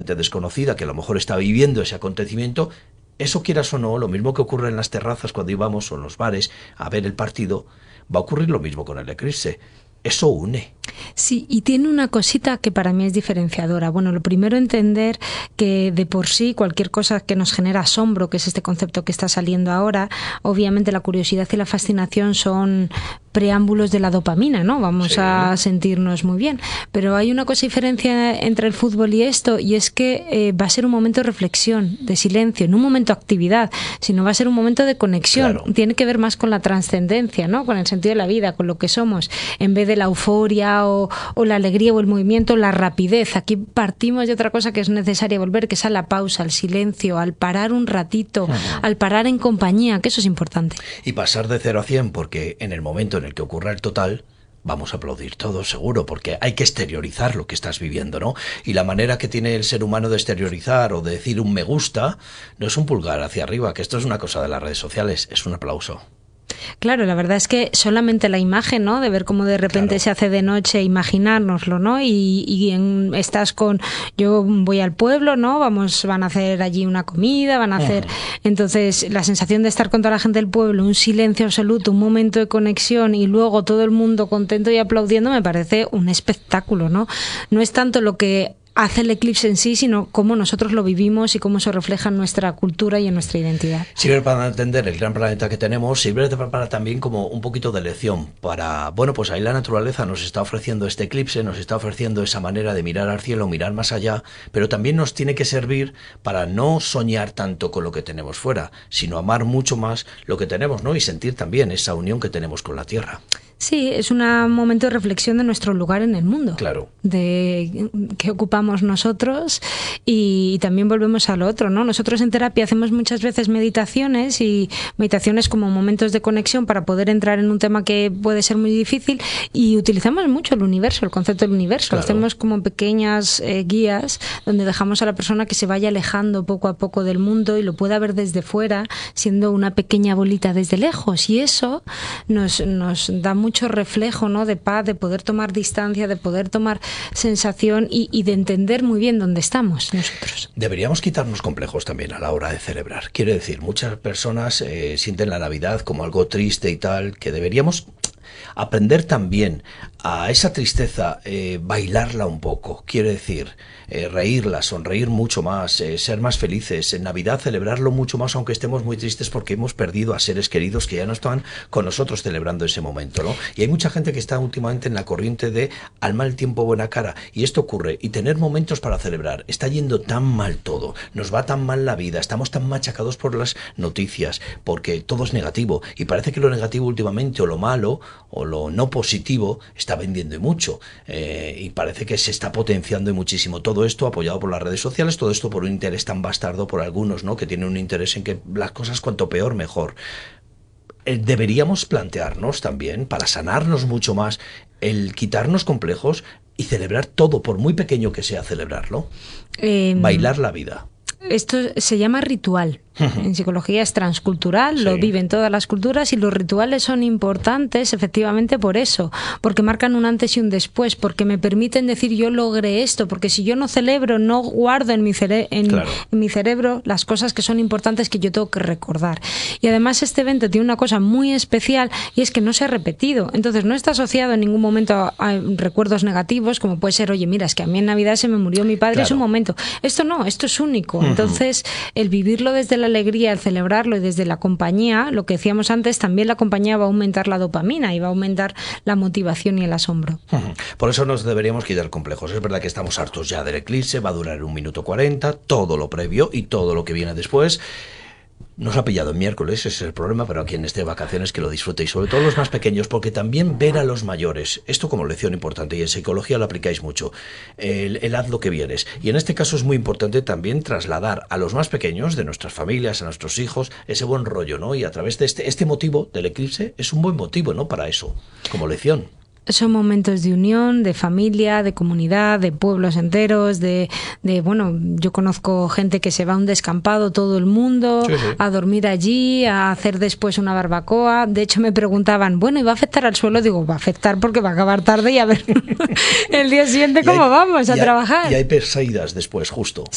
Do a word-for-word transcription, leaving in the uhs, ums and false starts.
gente desconocida que a lo mejor está viviendo ese acontecimiento. Eso, quieras o no, lo mismo que ocurre en las terrazas cuando íbamos o en los bares a ver el partido, va a ocurrir lo mismo con el eclipse. Eso une. Sí, y tiene una cosita que para mí es diferenciadora. Bueno, lo primero, entender que de por sí cualquier cosa que nos genera asombro, que es este concepto que está saliendo ahora, obviamente la curiosidad y la fascinación son preámbulos de la dopamina, ¿no? Vamos sí. a sentirnos muy bien. Pero hay una cosa diferencia entre el fútbol y esto, y es que eh, va a ser un momento de reflexión, de silencio, no un momento de actividad, sino va a ser un momento de conexión. Claro. Tiene que ver más con la trascendencia, ¿no? Con el sentido de la vida, con lo que somos, en vez de la euforia o, o la alegría o el movimiento, la rapidez. Aquí partimos de otra cosa que es necesaria volver, que es a la pausa, al silencio, al parar un ratito, uh-huh. al parar en compañía, que eso es importante. Y pasar de cero a cien, porque en el momento en el que ocurra el total, vamos a aplaudir todos, seguro, porque hay que exteriorizar lo que estás viviendo, ¿no? Y la manera que tiene el ser humano de exteriorizar o de decir un me gusta no es un pulgar hacia arriba, que esto es una cosa de las redes sociales, es un aplauso. Claro, la verdad es que solamente la imagen, ¿no? De ver cómo de repente claro. se hace de noche, imaginárnoslo, ¿no? Y, y en, estás con, yo voy al pueblo, ¿no? Vamos, van a hacer allí una comida, van a hacer, uh-huh. entonces la sensación de estar con toda la gente del pueblo, un silencio absoluto, un momento de conexión y luego todo el mundo contento y aplaudiendo, me parece un espectáculo, ¿no? No es tanto lo que hace el eclipse en sí, sino cómo nosotros lo vivimos y cómo se refleja en nuestra cultura y en nuestra identidad. Sirve para entender el gran planeta que tenemos, sirve para también como un poquito de lección, para, bueno, pues ahí la naturaleza nos está ofreciendo este eclipse, nos está ofreciendo esa manera de mirar al cielo, mirar más allá, pero también nos tiene que servir para no soñar tanto con lo que tenemos fuera, sino amar mucho más lo que tenemos, ¿no? Y sentir también esa unión que tenemos con la Tierra. Sí, es un momento de reflexión de nuestro lugar en el mundo. Claro. De qué ocupamos nosotros y también volvemos al otro, ¿no? Nosotros en terapia hacemos muchas veces meditaciones y meditaciones como momentos de conexión para poder entrar en un tema que puede ser muy difícil y utilizamos mucho el universo, el concepto del universo. Claro. Hacemos como pequeñas eh, guías donde dejamos a la persona que se vaya alejando poco a poco del mundo y lo pueda ver desde fuera, siendo una pequeña bolita desde lejos. Y eso nos, nos da mucho mucho reflejo, ¿no? De paz, de poder tomar distancia, de poder tomar sensación y, y de entender muy bien dónde estamos nosotros. Deberíamos quitarnos complejos también a la hora de celebrar. Quiero decir, muchas personas eh, sienten la Navidad como algo triste y tal, que deberíamos aprender también a esa tristeza, eh, bailarla un poco, quiere decir, eh, reírla, sonreír mucho más, eh, ser más felices, en Navidad celebrarlo mucho más aunque estemos muy tristes porque hemos perdido a seres queridos que ya no están con nosotros celebrando ese momento, ¿no? Y hay mucha gente que está últimamente en la corriente de al mal tiempo buena cara, y esto ocurre, y tener momentos para celebrar. Está yendo tan mal todo, nos va tan mal la vida, estamos tan machacados por las noticias, porque todo es negativo, y parece que lo negativo últimamente, o lo malo, o lo no positivo, está vendiendo y mucho, eh, y parece que se está potenciando y muchísimo. Todo esto apoyado por las redes sociales, todo esto por un interés tan bastardo por algunos, ¿no? Que tienen un interés en que las cosas cuanto peor mejor. Eh, deberíamos plantearnos también, para sanarnos mucho más, el quitarnos complejos y celebrar todo, por muy pequeño que sea celebrarlo. Eh, Bailar la vida. Esto se llama ritual. En psicología es transcultural, sí. Lo viven todas las culturas y los rituales son importantes efectivamente por eso, porque marcan un antes y un después, porque me permiten decir yo logré esto, porque si yo no celebro, no guardo en mi, cere- en, claro. en mi cerebro las cosas que son importantes que yo tengo que recordar. Y además este evento tiene una cosa muy especial y es que no se ha repetido, entonces no está asociado en ningún momento a, a recuerdos negativos, como puede ser, oye, mira, es que a mí en Navidad se me murió mi padre, claro. Es un momento. Esto no, esto es único. Uh-huh. Entonces, el vivirlo desde la alegría, el celebrarlo y desde la compañía, lo que decíamos antes, también la compañía va a aumentar la dopamina y va a aumentar la motivación y el asombro. Por eso nos deberíamos quitar complejos. Es verdad que estamos hartos ya del eclipse, va a durar un minuto cuarenta, todo lo previo y todo lo que viene después. Nos ha pillado el miércoles, ese es el problema, pero a quien esté de vacaciones que lo disfrute, y sobre todo los más pequeños, porque también ver a los mayores, esto como lección importante, y en psicología lo aplicáis mucho, el, el haz lo que vienes. Y en este caso es muy importante también trasladar a los más pequeños de nuestras familias, a nuestros hijos, ese buen rollo, ¿no? Y a través de este, este motivo del eclipse es un buen motivo, ¿no? Para eso, como lección. Son momentos de unión, de familia, de comunidad, de pueblos enteros, de, de bueno, yo conozco gente que se va a un descampado, todo el mundo, sí, sí. a dormir allí, a hacer después una barbacoa. De hecho me preguntaban, bueno, ¿y va a afectar al suelo? Digo, va a afectar porque va a acabar tarde y a ver el día siguiente cómo hay, vamos a y trabajar. Hay, y hay perseidas después, justo.